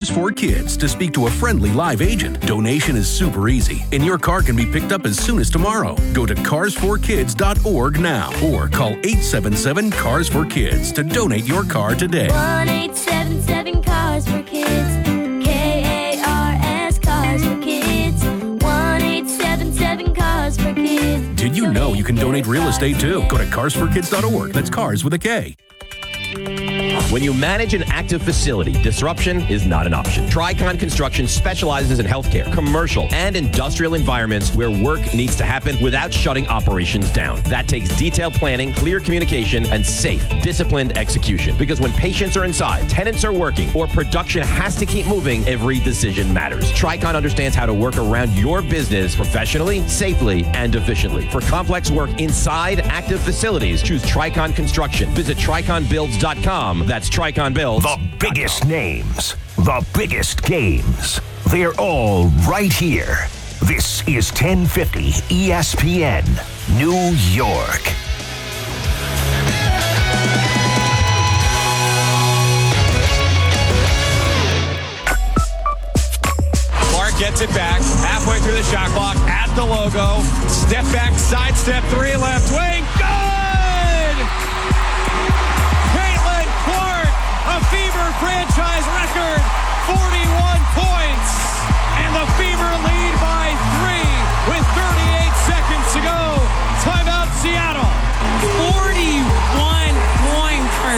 for Kids to speak to a friendly live agent. Donation is super easy, and your car can be picked up as soon as tomorrow. Go to carsforkids.org now or call 877-CARS-FOR-KIDS to donate your car today. 1-877-CARS-FOR-KIDS. KARS Cars for Kids. 1-877-CARS-FOR-KIDS. Did you know you can donate real estate too? Go to carsforkids.org. That's cars with a K. When you manage an active facility, disruption is not an option. Tricon Construction specializes in healthcare, commercial, and industrial environments where work needs to happen without shutting operations down. That takes detailed planning, clear communication, and safe, disciplined execution. Because when patients are inside, tenants are working, or production has to keep moving, every decision matters. Tricon understands how to work around your business professionally, safely, and efficiently. For complex work inside active facilities, choose Tricon Construction. Visit triconbuilds.com. That's Tricon Builds. The biggest names, the biggest games. They're all right here. This is 1050 ESPN, New York. Clark gets it back, halfway through the shot clock, at the logo. Step back, sidestep, 3 left wing. Good! A Fever franchise record, 41 points, and the Fever lead by 3 with 38 seconds to go. Timeout, Seattle. 41 points for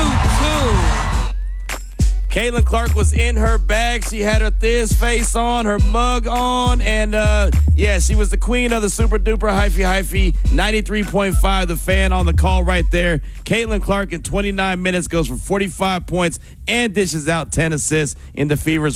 2-2. Caitlin Clark was in her bag. She had her Thiz face on, her mug on, and she was the queen of the super duper hyphy. 93.5, the fan on the call right there. Caitlin Clark in 29 minutes goes for 45 points and dishes out 10 assists in the Fever's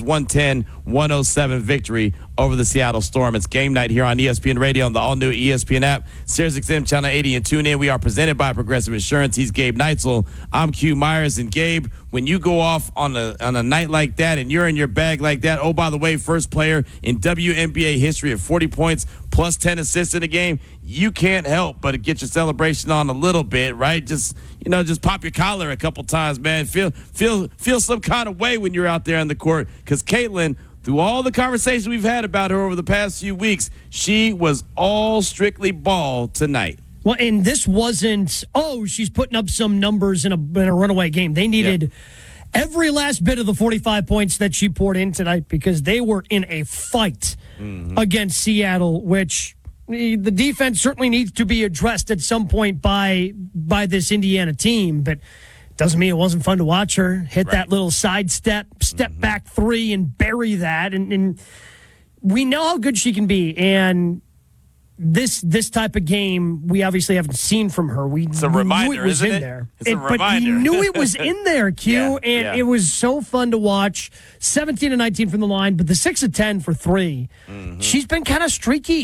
110-107 victory over the Seattle Storm. It's game night here on ESPN Radio on the all-new ESPN app, SiriusXM Channel 80, and tune in. We are presented by Progressive Insurance. He's Gabe Neitzel. I'm Q Myers. And Gabe, when you go off on a night like that and you're in your bag like that, oh, by the way, first player in WNBA history at 40 points plus 10 assists in a game, you can't help but get your celebration on a little bit, right? Just pop your collar a couple times, man. Feel some kind of way when you're out there on the court, because Caitlin, through all the conversation we've had about her over the past few weeks, she was all strictly ball tonight. Well, and this wasn't, she's putting up some numbers in a runaway game. They needed every last bit of the 45 points that she poured in tonight, because they were in a fight against Seattle, which the defense certainly needs to be addressed at some point by this Indiana team, but doesn't mean it wasn't fun to watch her hit that little side step back 3 and bury that. And we know how good she can be. And this type of game, we obviously haven't seen from her. It's a reminder, knew it was isn't in it? there. It's a reminder. But we knew it was in there, Q, and it was so fun to watch. 17 and 19 from the line, but the 6 of 10 for 3. She's been kind of streaky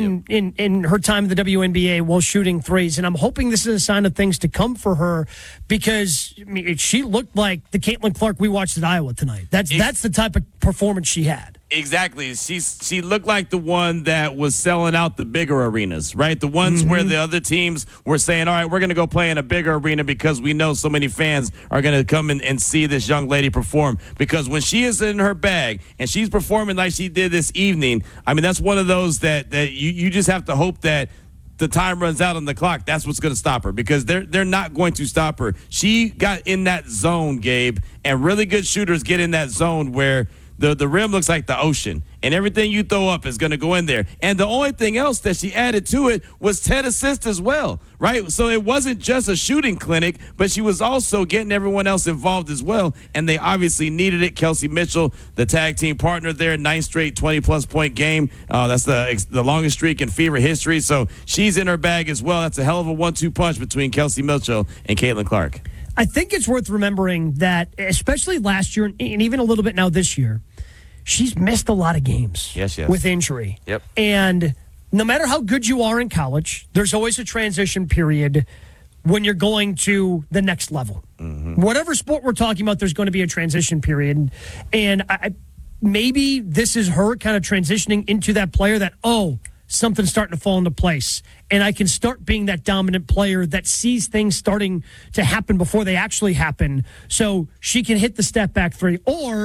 in her time in the WNBA while shooting threes, and I'm hoping this is a sign of things to come for her, because she looked like the Caitlin Clark we watched at Iowa tonight. That's the type of performance she had. Exactly. She looked like the one that was selling out the bigger arenas, right? The ones where the other teams were saying, all right, we're going to go play in a bigger arena because we know so many fans are going to come in and see this young lady perform. Because when she is in her bag and she's performing like she did this evening, I mean, that's one of those that you just have to hope that the time runs out on the clock. That's what's going to stop her, because they're not going to stop her. She got in that zone, Gabe, and really good shooters get in that zone where the rim looks like the ocean, and everything you throw up is going to go in there. And the only thing else that she added to it was 10 assists as well, right? So it wasn't just a shooting clinic, but she was also getting everyone else involved as well, and they obviously needed it. Kelsey Mitchell, the tag team partner there, 9th straight 20-plus point game. That's the longest streak in Fever history, so she's in her bag as well. That's a hell of a 1-2 punch between Kelsey Mitchell and Caitlin Clark. I think it's worth remembering that, especially last year and even a little bit now this year, she's missed a lot of games with injury. Yep. And no matter how good you are in college, there's always a transition period when you're going to the next level. Whatever sport we're talking about, there's going to be a transition period. And maybe this is her kind of transitioning into that player that, something's starting to fall into place, and I can start being that dominant player that sees things starting to happen before they actually happen, so she can hit the step back 3. Or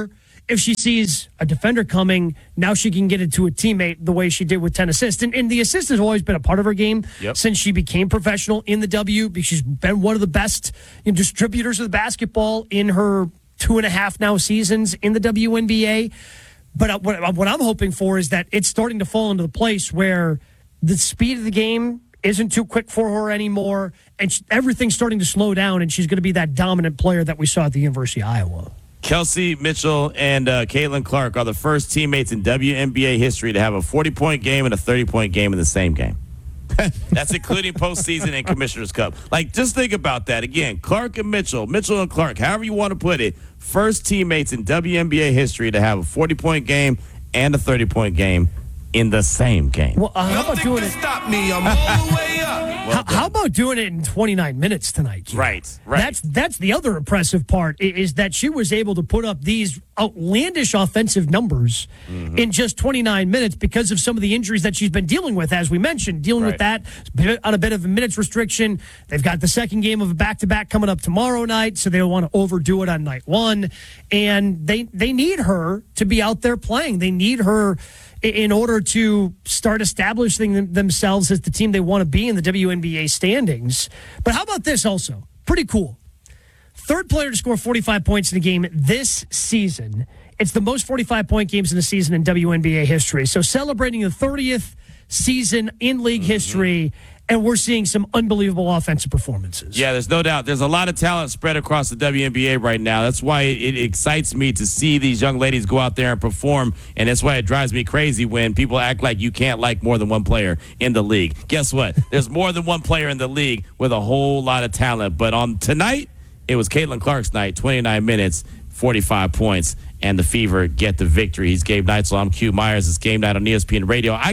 if she sees a defender coming, now she can get it to a teammate the way she did with 10 assists. And the assist has always been a part of her game since she became professional in the W, because she's been one of the best distributors of the basketball in her 2.5 now seasons in the WNBA. But what I'm hoping for is that it's starting to fall into the place where the speed of the game isn't too quick for her anymore, and everything's starting to slow down, and she's going to be that dominant player that we saw at the University of Iowa. Kelsey Mitchell and Caitlin Clark are the first teammates in WNBA history to have a 40-point game and a 30-point game in the same game. That's including postseason and Commissioner's Cup. Like, just think about that. Again, Clark and Mitchell and Clark, however you want to put it, first teammates in WNBA history to have a 40-point game and a 30-point game in the same game. Well, how about doing it? Stop me! I'm all the way up. How about doing it in 29 minutes tonight, Keith? Right. That's the other impressive part, is that she was able to put up these outlandish offensive numbers in just 29 minutes because of some of the injuries that she's been dealing with, as we mentioned, with that on a bit of a minutes restriction. They've got the second game of a back-to-back coming up tomorrow night, so they don't want to overdo it on night one. And they need her to be out there playing. They need her in order to start establishing themselves as the team they want to be in the WNBA standings. But how about this also? Pretty cool. Third player to score 45 points in a game this season. It's the most 45-point games in a season in WNBA history. So celebrating the 30th season in league history, and we're seeing some unbelievable offensive performances. Yeah, there's no doubt. There's a lot of talent spread across the WNBA right now. That's why it excites me to see these young ladies go out there and perform, and that's why it drives me crazy when people act like you can't like more than one player in the league. Guess what? There's more than one player in the league with a whole lot of talent. But on tonight, it was Caitlin Clark's night, 29 minutes, 45 points, and the Fever get the victory. He's Gabe Neitzel. I'm Q Myers. It's Game Night on ESPN Radio. I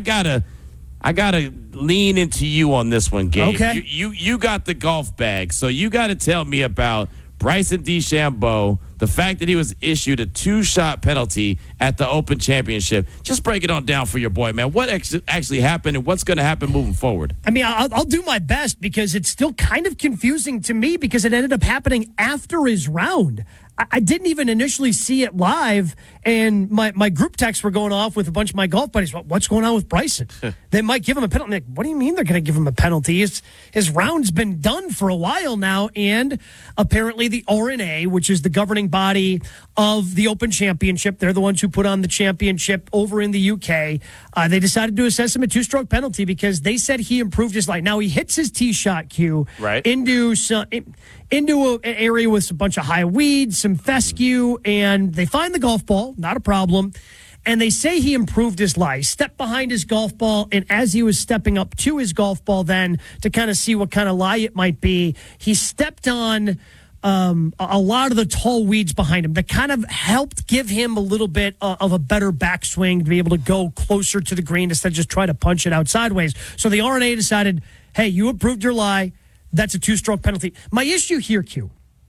gotta lean into you on this one, Gabe. Okay. You got the golf bag, so you got to tell me about Bryson DeChambeau, the fact that he was issued a 2-shot penalty at the Open Championship. Just break it on down for your boy, man. What actually happened, and what's going to happen moving forward? I mean, I'll do my best, because it's still kind of confusing to me, because it ended up happening after his round. I didn't even initially see it live, and my group texts were going off with a bunch of my golf buddies. What's going on with Bryson? They might give him a penalty. I'm like, what do you mean they're going to give him a penalty? His round's been done for a while now, and apparently the R&A, which is the governing body of the Open Championship, they're the ones who put on the championship over in the UK. They decided to assess him a 2-stroke penalty because they said he improved his lie. Now, he hits his tee shot, Q, into an area with a bunch of high weeds, some fescue, and they find the golf ball, not a problem. And they say he improved his lie. He stepped behind his golf ball, and as he was stepping up to his golf ball then to kind of see what kind of lie it might be, he stepped on a lot of the tall weeds behind him that kind of helped give him a little bit of a better backswing to be able to go closer to the green instead of just try to punch it out sideways. So the R&A decided, hey, you improved your lie. That's a 2-stroke penalty. My issue here, Q,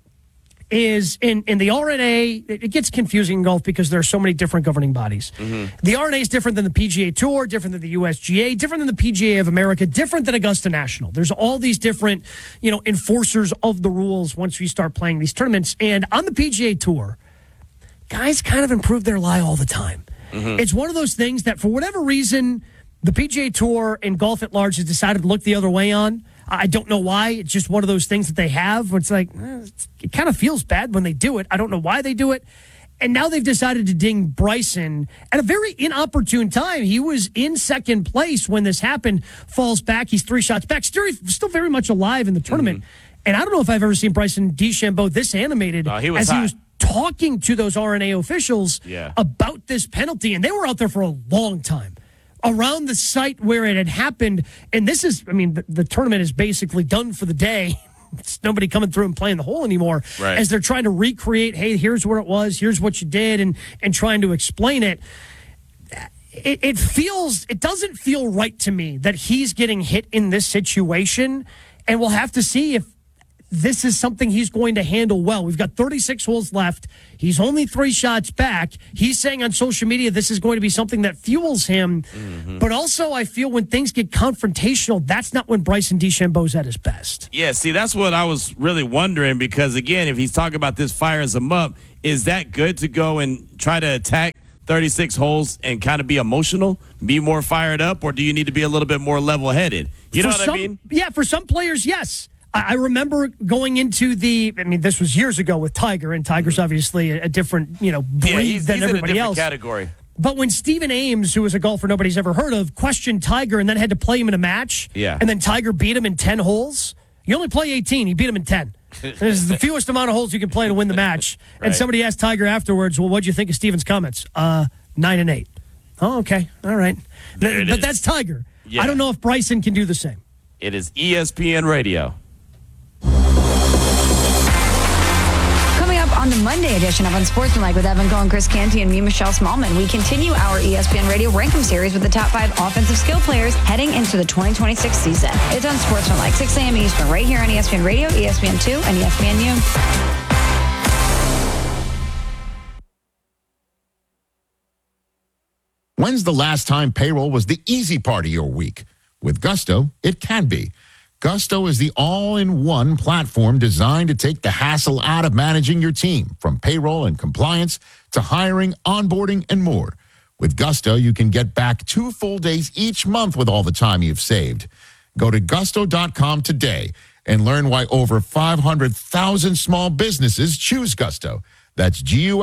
is in the R&A, it gets confusing in golf because there are so many different governing bodies. The R&A is different than the PGA Tour, different than the USGA, different than the PGA of America, different than Augusta National. There's all these different, enforcers of the rules once we start playing these tournaments. And on the PGA Tour, guys kind of improve their lie all the time. It's one of those things that for whatever reason, the PGA Tour and golf at large has decided to look the other way on. I don't know why. It's just one of those things that they have where it's like, it kind of feels bad when they do it. I don't know why they do it. And now they've decided to ding Bryson at a very inopportune time. He was in second place when this happened, falls back. He's 3 shots back, still very much alive in the tournament. And I don't know if I've ever seen Bryson DeChambeau this animated he was talking to those R&A officials about this penalty. And they were out there for a long time around the site where it had happened. And this is, the tournament is basically done for the day. It's nobody coming through and playing the hole anymore as they're trying to recreate, hey, here's where it was, here's what you did, and trying to explain it. It doesn't feel right to me that he's getting hit in this situation, and we'll have to see if this is something he's going to handle well. We've got 36 holes left. He's only 3 shots back. He's saying on social media this is going to be something that fuels him. But also I feel when things get confrontational, that's not when Bryson DeChambeau's at his best. Yeah, see, that's what I was really wondering because, again, if he's talking about this fires him up, is that good to go and try to attack 36 holes and kind of be emotional, be more fired up, or do you need to be a little bit more level-headed? You know what I mean? Yeah, for some players, yes. I remember going into this was years ago with Tiger, and Tiger's obviously a different, breed he's than in a everybody different else. category. But when Stephen Ames, who was a golfer nobody's ever heard of, questioned Tiger and then had to play him in a match, and then Tiger beat him in 10 holes, you only play 18, he beat him in 10. This is the fewest amount of holes you can play to win the match. Right. And somebody asked Tiger afterwards, well, what'd you think of Stephen's comments? 9 and 8. Oh, okay. All right. But that's Tiger. Yeah. I don't know if Bryson can do the same. It is ESPN Radio. Coming up on the Monday edition of Unsportsmanlike with Evan Cohen, Chris Canty, and me, Michelle Smallman, we continue our ESPN Radio Rankum series with the top 5 offensive skill players heading into the 2026 season. It's Unsportsmanlike, 6 a.m. Eastern, right here on ESPN Radio, ESPN2, and ESPNU. When's the last time payroll was the easy part of your week? With Gusto, it can be. Gusto is the all-in-one platform designed to take the hassle out of managing your team, from payroll and compliance to hiring, onboarding, and more. With Gusto, you can get back 2 full days each month with all the time you've saved. Go to gusto.com today and learn why over 500,000 small businesses choose Gusto. That's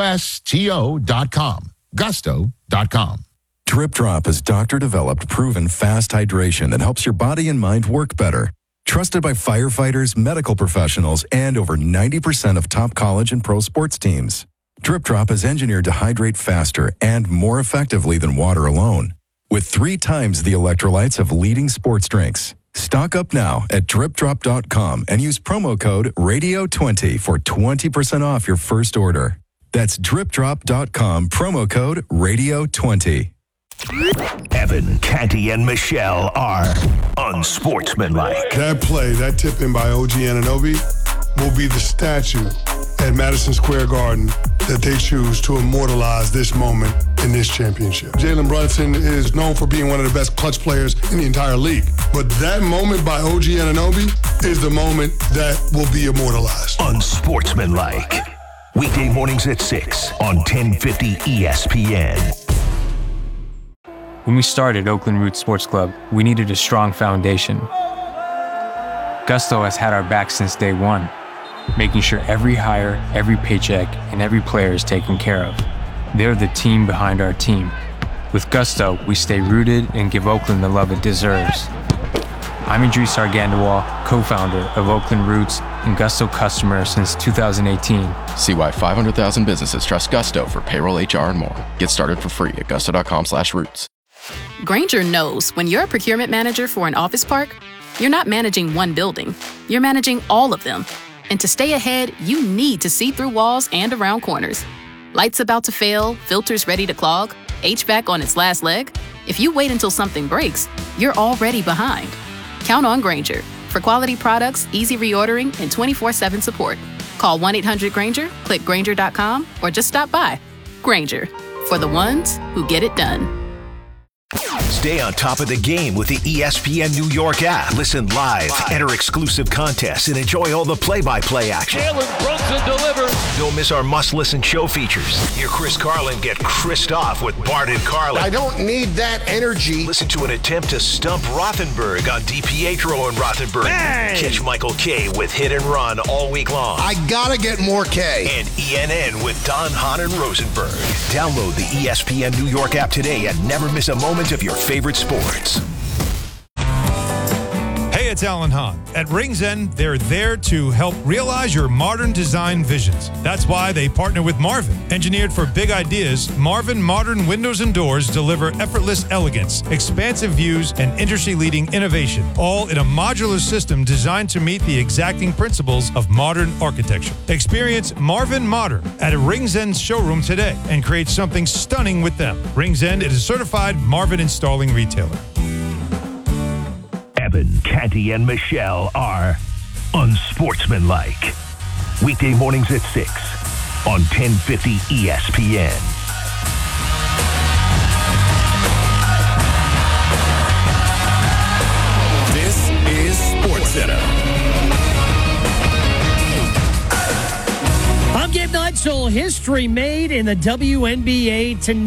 GUSTO.com. Gusto.com. Drip Drop is doctor-developed, proven fast hydration that helps your body and mind work better. Trusted by firefighters, medical professionals, and over 90% of top college and pro sports teams. Drip Drop is engineered to hydrate faster and more effectively than water alone, with 3 times the electrolytes of leading sports drinks. Stock up now at dripdrop.com and use promo code RADIO20 for 20% off your first order. That's dripdrop.com, promo code RADIO20. Evan, Canty, and Michelle are unsportsmanlike. That play, that tip in by OG Anunoby, will be the statue at Madison Square Garden that they choose to immortalize this moment in this championship. Jalen Brunson is known for being one of the best clutch players in the entire league. But that moment by OG Anunoby is the moment that will be immortalized. Unsportsmanlike. Weekday mornings at 6 on 1050 ESPN. When we started Oakland Roots Sports Club, we needed a strong foundation. Gusto has had our back since day one, making sure every hire, every paycheck, and every player is taken care of. They're the team behind our team. With Gusto, we stay rooted and give Oakland the love it deserves. I'm Idris Argandawal, co-founder of Oakland Roots and Gusto customer since 2018. See why 500,000 businesses trust Gusto for payroll, HR, and more. Get started for free at gusto.com/roots. Grainger knows when you're a procurement manager for an office park, you're not managing one building, you're managing all of them. And to stay ahead, you need to see through walls and around corners. Lights about to fail, filters ready to clog, HVAC on its last leg. If you wait until something breaks, you're already behind. Count on Grainger for quality products, easy reordering, and 24/7 support. Call 1-800-GRAINGER, click Grainger.com, or just stop by. Grainger, for the ones who get it done. Stay on top of the game with the ESPN New York app. Listen live, enter exclusive contests, and enjoy all the play-by-play action. Jalen Brunson delivers. Don't miss our must-listen show features. Hear Chris Carlin get Chris'd off with Bart and Carlin. I don't need that energy. Listen to an attempt to stump Rothenberg on DiPietro and Rothenberg. Hey! Catch Michael K with Hit and Run all week long. I gotta get more K. And ENN with Don, Hahn, and Rosenberg. Download the ESPN New York app today and never miss a moment of your favorite sports. Hey, it's Alan Hahn. At Rings End, they're there to help realize your modern design visions. That's why they partner with Marvin. Engineered for big ideas, Marvin modern windows and doors deliver effortless elegance, expansive views, and industry-leading innovation, all in a modular system designed to meet the exacting principles of modern architecture. Experience Marvin Modern at a Rings End showroom today and create something stunning with them. Rings End is a certified Marvin installing retailer. Evan, Canty, and Michelle are unsportsmanlike. Weekday mornings at 6 on 1050 ESPN. This is SportsCenter. I'm Gabe Neitzel history made in the WNBA tonight.